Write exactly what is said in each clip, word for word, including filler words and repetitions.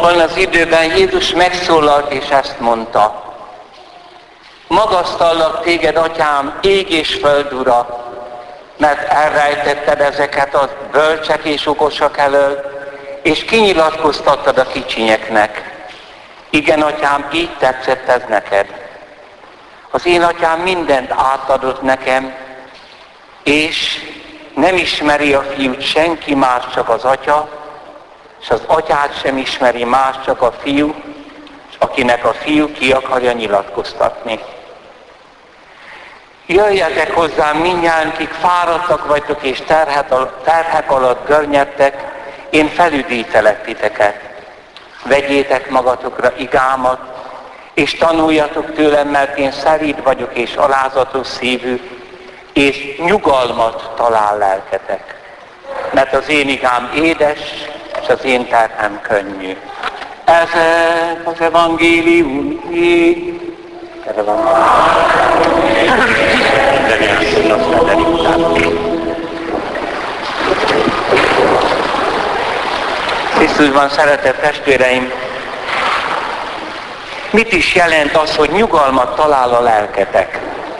Abban az időben Jézus megszólalt és ezt mondta: magasztallak téged, atyám, ég és föld ura, mert elrejtetted ezeket a bölcsek és okosak elől, és kinyilatkoztattad a kicsinyeknek. Igen, atyám, így tetszett ez neked. Az én atyám mindent átadott nekem, és nem ismeri a fiút senki más, csak az atya, és az atyát sem ismeri más, csak a fiú, és akinek a fiú ki akarja nyilatkoztatni. Jöjjetek hozzám mindnyájan, kik fáradtak vagytok és terhek alatt görnyedtek, én felüdítelek titeket. Vegyétek magatokra igámat, és tanuljatok tőlem, mert én szelíd vagyok és alázatos szívű, és nyugalmat talál lelketek. Mert az én igám édes, és az én terhem könnyű. Ezek az evangélium így. Erre van. Krisztusban szeretett testvéreim, mit is jelent az, hogy nyugalmat talál a lelketek?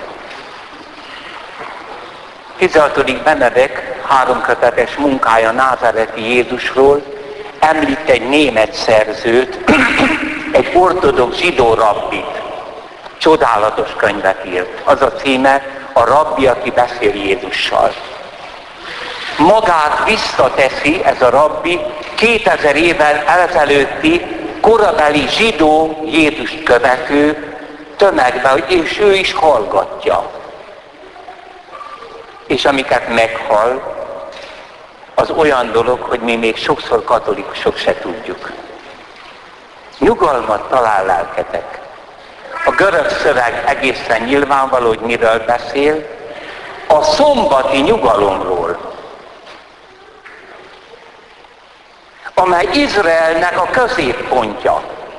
tizenhatodik Benedek háromkötetes munkája názáreti Jézusról említ egy német szerzőt, egy ortodox zsidó rabbit. Csodálatos könyvet írt. Az a címe: A rabbi, aki beszél Jézussal. Magát visszateszi ez a rabbi kétezer évvel ezelőtti korabeli zsidó Jézust követő tömegbe, és ő is hallgatja. És amiket meghall, az olyan dolog, hogy mi még sokszor katolikusok se tudjuk. Nyugalmat talál lelketek. A görög szöveg egészen nyilvánvaló, hogy miről beszél. A szombati nyugalomról, amely Izraelnek a középpontja.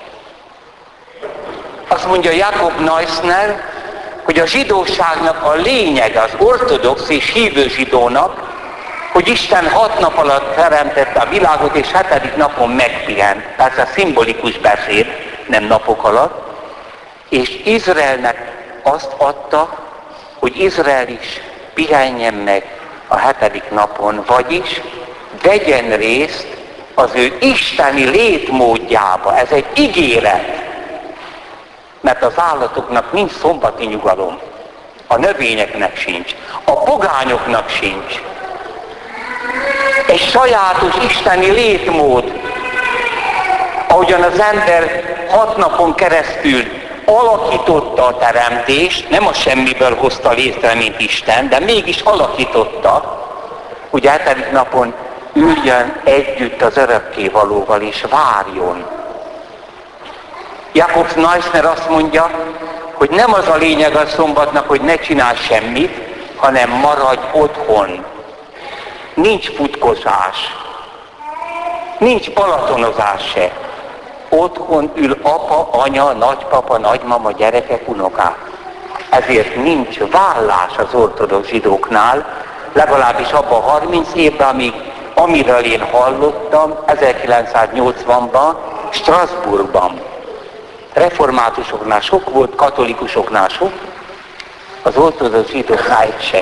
Azt mondja Jakob Neusner, hogy a zsidóságnak a lényege, az ortodox és hívő zsidónak, hogy Isten hat nap alatt teremtette a világot, és hetedik napon megpihent. Persze szimbolikus beszéd, nem napok alatt. És Izraelnek azt adta, hogy Izrael is pihenjen meg a hetedik napon, vagyis vegyen részt az ő isteni létmódjába. Ez egy ígéret. Mert az állatoknak nincs szombati nyugalom. A növényeknek sincs. A pogányoknak sincs. Egy sajátos isteni létmód, ahogyan az ember hat napon keresztül alakította a teremtést, nem a semmiből hozta létre, mint Isten, de mégis alakította, hogy hetedik napon üljön együtt az örökkévalóval és várjon. Jakob Neusner azt mondja, hogy nem az a lényeg a szombatnak, hogy ne csinálj semmit, hanem maradj otthon. Nincs futkozás, nincs balatonozás se. Otthon ül apa, anya, nagypapa, nagymama, gyerekek, unokák. Ezért nincs vállás az ortodox zsidóknál, legalábbis abban a harminc évben, amíg, amiről én hallottam, ezerkilencszáznyolcvanban, Strasbourgban. Reformátusoknál sok volt, katolikusoknál sok, az ortodox zsidóknál egy se.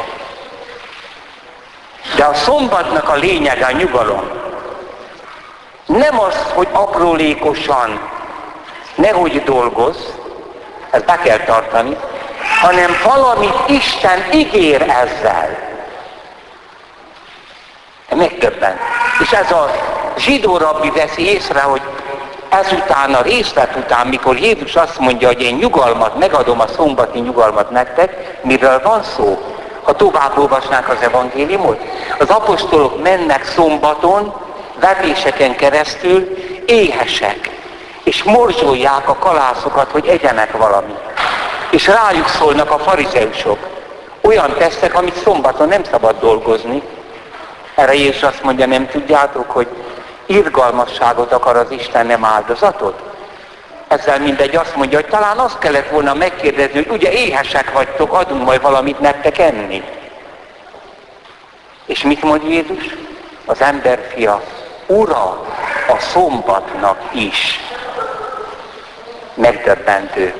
De a szombatnak a lényege a nyugalom. Nem az, hogy aprólékosan nehogy dolgozz, ezt be kell tartani, hanem valamit Isten ígér ezzel. Megtöbben. És ez a zsidó rabbi veszi észre, hogy ezután, a részlet után, mikor Jézus azt mondja, hogy én nyugalmat, megadom a szombati nyugalmat nektek, miről van szó? Ha tovább olvasnánk az evangéliumot, az apostolok mennek szombaton, vetéseken keresztül éhesek, és morzsolják a kalászokat, hogy egyenek valamit. És rájuk szólnak a farizeusok. Olyan tesznek, amit szombaton nem szabad dolgozni. Erre Jézus azt mondja, nem tudjátok, hogy irgalmasságot akar az Isten, nem áldozatot? Ezzel mindegy azt mondja, hogy talán azt kellett volna megkérdezni, hogy ugye éhesek vagytok, adunk majd valamit nektek enni. És mit mond Jézus? Az emberfia, Ura, a szombatnak is. Megdöbbentő.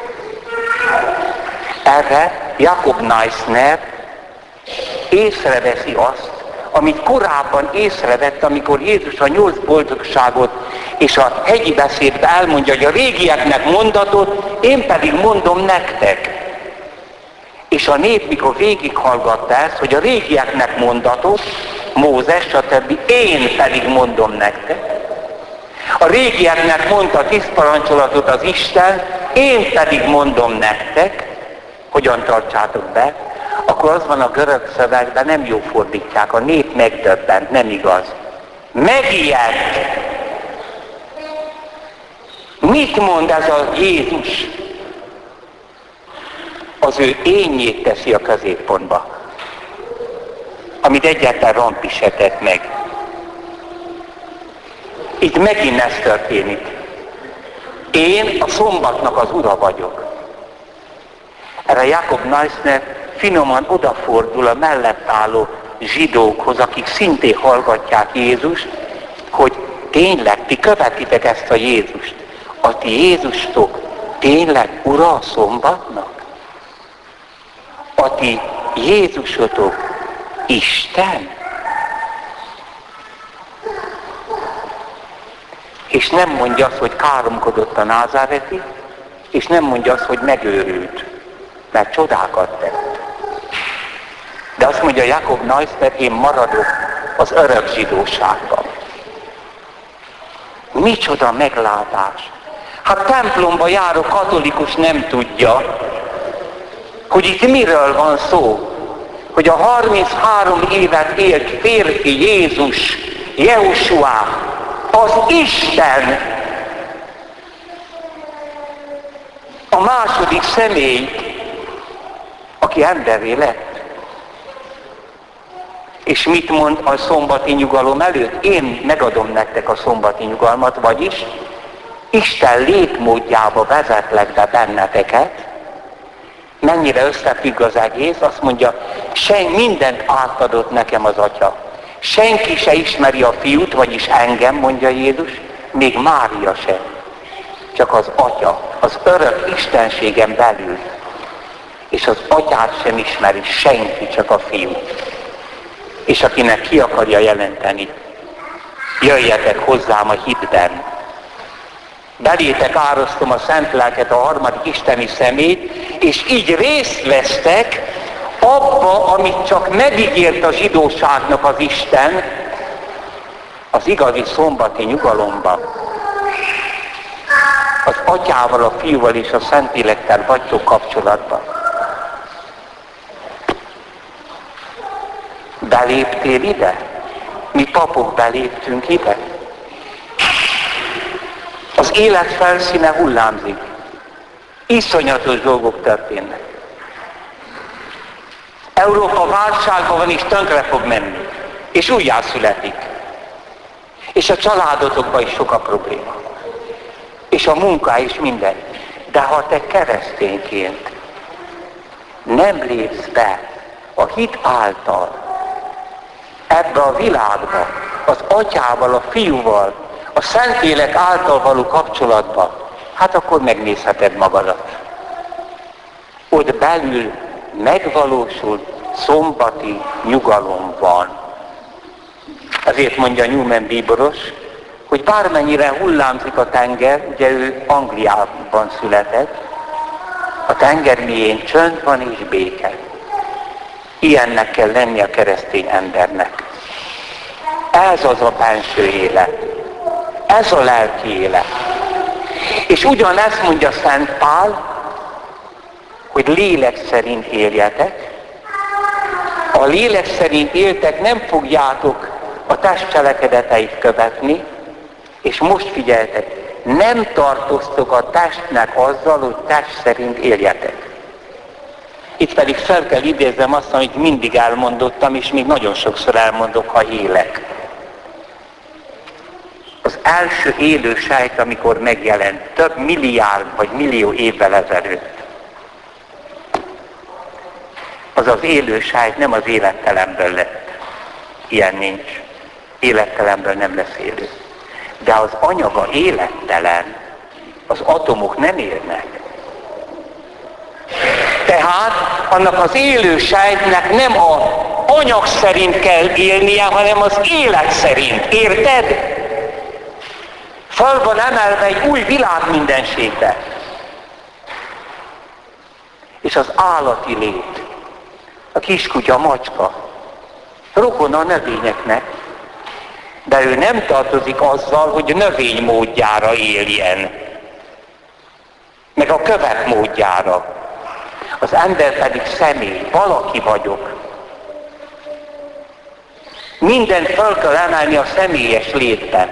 Erre Jakob Neissner észreveszi azt, amit korábban észrevett, amikor Jézus a nyolc boldogságot és a hegyi beszédben elmondja, hogy a régieknek mondatot, én pedig mondom nektek. És a nép, mikor végighallgatta ezt, hogy a régieknek mondatot, Mózes, stb. Én pedig mondom nektek. A régieknek mondta a tíz parancsolatot az Isten, én pedig mondom nektek, hogyan tartsátok be, akkor az van a görög szövegben, nem jó fordítják, a nép megdöbbent, nem igaz. Megijedt. Mit mond ez a Jézus? Az ő énjét teszi a középpontba, amit egyáltalán Rampi se tett meg. Itt megint ez történik. Én a szombatnak az ura vagyok. Erre Jakob Neissner finoman odafordul a mellett álló zsidókhoz, akik szintén hallgatják Jézust, hogy tényleg ti követitek ezt a Jézust. A ti Jézustok tényleg ura a szombatnak? A ti Jézusotok Isten? És nem mondja azt, hogy káromkodott a názáreti, és nem mondja azt, hogy megőrült, mert csodákat tett. De azt mondja Jakob Neissner, én maradok az örök zsidóságban. Micsoda meglátás! Hát templomba járó katolikus nem tudja, hogy itt miről van szó. Hogy a harminchárom évet élt férfi Jézus, Jehosuá, az Isten, a második személy, aki emberré lett. És mit mond a szombati nyugalom előtt? Én megadom nektek a szombati nyugalmat, vagyis Isten létmódjába vezetlek be benneteket. Mennyire összefügg az egész, azt mondja, sen, mindent átadott nekem az Atya. Senki se ismeri a fiút, vagyis engem, mondja Jézus, még Mária sem. Csak az Atya, az örök istenségem belül. És az Atyát sem ismeri senki, csak a fiút. És akinek ki akarja jelenteni, jöjjetek hozzám a hitben. Belétek árasztom a szent lelket, a harmadik isteni szemét, és így részt vesztek abba, amit csak megígért a zsidóságnak az Isten, az igazi szombati nyugalomban. Az Atyával, a Fiúval és a Szentlélekkel vagytok kapcsolatban. Beléptél ide? Mi papok beléptünk ide? Az élet felszíne hullámzik. Iszonyatos dolgok történnek. Európa válságban van és tönkre fog menni. És újjászületik. És a családotokban is sok a probléma. És a munka is minden. De ha te keresztényként nem lépsz be a hit által ebbe a világba, az Atyával, a Fiúval, a Szentlélek által való kapcsolatba, hát akkor megnézheted magadat. Ott belül megvalósult szombati nyugalom van. Ezért mondja Newman bíboros, hogy bármennyire hullámzik a tenger, ugye ő Angliában született, a tenger mélyén csönd van és béke. Ilyennek kell lenni a keresztény embernek. Ez az a benső élet. Ez a lelki élet. És ugyanezt mondja Szent Pál, hogy lélek szerint éljetek. A lélek szerint éltek, nem fogjátok a test cselekedeteit követni, és most figyeljetek, nem tartoztok a testnek azzal, hogy test szerint éljetek. Itt pedig fel kell idéznem azt, amit mindig elmondottam, és még nagyon sokszor elmondok, ha élek. Az első élő sejt, amikor megjelent, több milliárd vagy millió évvel ezelőtt, az az élő sejt nem az élettelemből lett. Ilyen nincs. Élettelemből nem lesz élő. de az anyaga élettelen, az atomok nem élnek. Tehát annak az élő sejtnek nem az anyag szerint kell élnie, hanem az élet szerint. Érted? Föl van emelve egy új világ mindenségbe. És az állati lét, a kiskutya, a macska, rokon a növényeknek, de ő nem tartozik azzal, hogy növény módjára éljen, meg a kövek módjára. Az ember pedig személy, valaki vagyok. Mindent fel kell emelni a személyes létbe.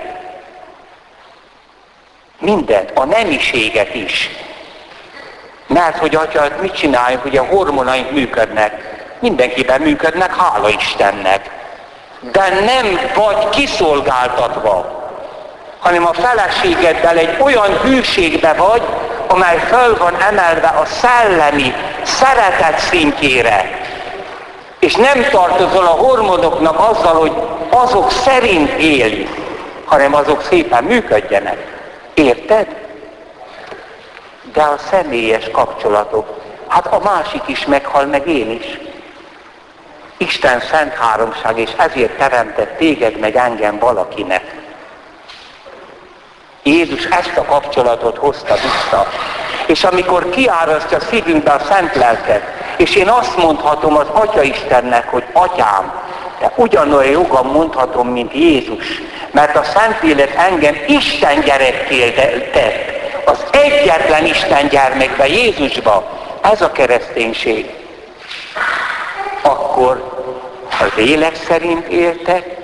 Mindent, a nemiséget is. Mert hogy atya, mit csináljunk, hogy a hormonaink működnek. Mindenkiben működnek, hála Istennek. De nem vagy kiszolgáltatva, hanem a feleségeddel egy olyan hűségbe vagy, amely föl van emelve a szellemi szeretet szintjére. És nem tartozol a hormonoknak azzal, hogy azok szerint élj, hanem azok szépen működjenek. Érted? De a személyes kapcsolatok, hát a másik is meghal, meg én is. Isten szent háromság, és ezért teremtett téged, meg engem valakinek. Jézus ezt a kapcsolatot hozta vissza. És amikor kiárasztja szívünkbe a szent lelket, és én azt mondhatom az Atya Istennek, hogy Atyám, de ugyanolyan jogam mondhatom, mint Jézus, mert a Szentlélek engem Isten gyerekké tett, az egyetlen Isten gyermekbe, Jézusba, ez a kereszténység. Akkor a lélek szerint éltek,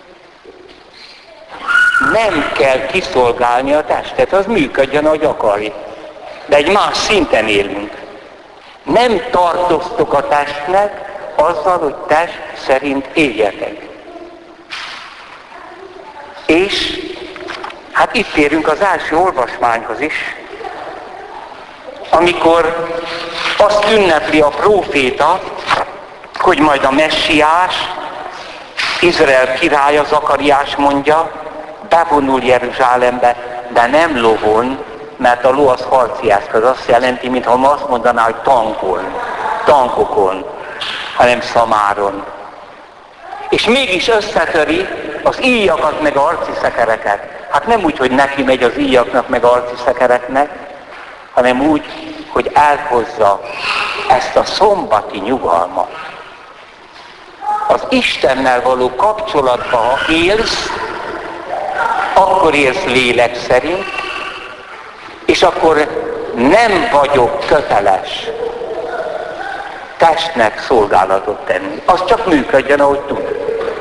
nem kell kiszolgálni a testet, az működjön, ahogy akarja. De egy más szinten élünk. Nem tartoztok a testnek azzal, hogy test szerint éljetek. És hát itt érünk az első olvasmányhoz is, amikor azt ünnepli a próféta, hogy majd a messiás, Izrael királya, Zakariás mondja, bevonul Jeruzsálembe, de nem lovon, mert a ló az harci eszköz, azt jelenti, mintha ma azt mondaná, hogy tankon, tankokon, hanem szamáron. És mégis összetöri az íjakat meg arci szekereket. Hát nem úgy, hogy neki megy az íjaknak meg arci szekereknek, hanem úgy, hogy elhozza ezt a szombati nyugalmat. Az Istennel való kapcsolatban, ha élsz, akkor élsz lélek szerint, és akkor nem vagyok köteles testnek szolgálatot tenni. Az csak működjön, ahogy tud.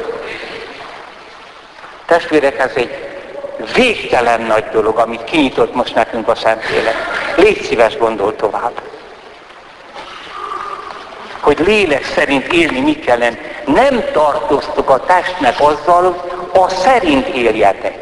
Testvérek, ez egy végtelen nagy dolog, amit kinyitott most nekünk a Szentlélek. Légy szíves, gondol tovább. Hogy lélek szerint élni mit kellene. Nem tartoztok a testnek azzal, a szerint éljetek.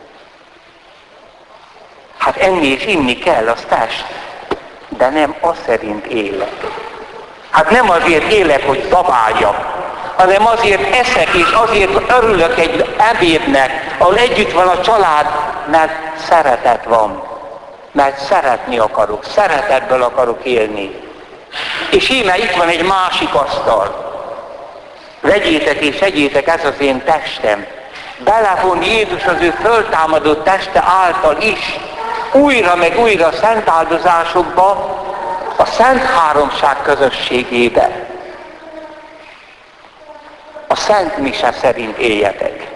Hát enni és inni kell, az test, de nem az szerint élek. Hát nem azért élek, hogy zabáljak, hanem azért eszek, és azért örülök egy ebédnek, ahol együtt van a család, mert szeretet van. Mert szeretni akarok, szeretetből akarok élni. És íme itt van egy másik asztal. Vegyétek és egyétek, ez az én testem. Belevon Jézus az ő föltámadott teste által is, újra meg újra a szent áldozásokba, a Szent Háromság közösségébe. A Szent Mise szerint éljetek.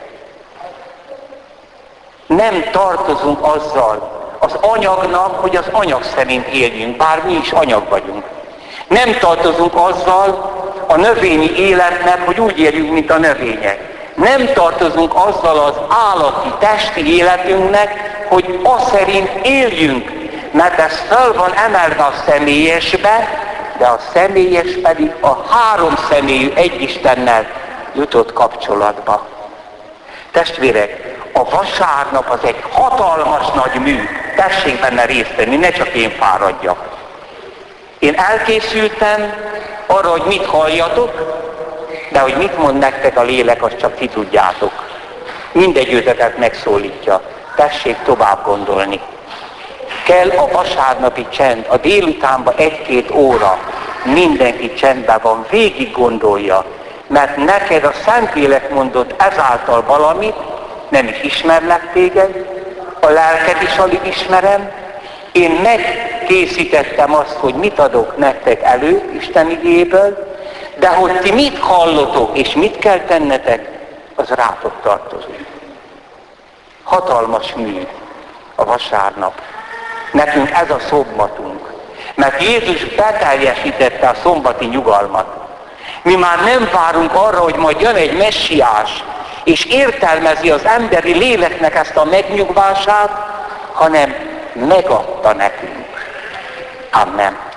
Nem tartozunk azzal az anyagnak, hogy az anyag szerint éljünk, bár mi is anyag vagyunk. Nem tartozunk azzal a növényi életnek, hogy úgy éljünk, mint a növények. Nem tartozunk azzal az állati, testi életünknek, hogy az szerint éljünk, mert ez fel van emelve a személyesbe, de a személyes pedig a három személyű egy Istennel jutott kapcsolatba. Testvérek, a vasárnap az egy hatalmas nagy mű. Tessék benne részt venni, ne csak én fáradjak. Én elkészültem arra, hogy mit halljatok, de hogy mit mond nektek a lélek, azt csak ti tudjátok. Mindegy őtöket megszólítja. tessék tovább gondolni. Kell a vasárnapi csend, a délutánban egy-két óra, mindenki csendben van, végig gondolja, mert neked a Szentlélek mondott ezáltal valamit, nem is ismerlek téged, a lelked is alig ismerem, én megkészítettem azt, hogy mit adok nektek elő Isten igéből, de hogy ti mit hallotok és mit kell tennetek, az rátok tartozik. Hatalmas mű a vasárnap. Nekünk ez a szombatunk. Mert Jézus beteljesítette a szombati nyugalmat. Mi már nem várunk arra, hogy majd jön egy messiás, és értelmezi az emberi léleknek ezt a megnyugvását, hanem megadta nekünk. Amen.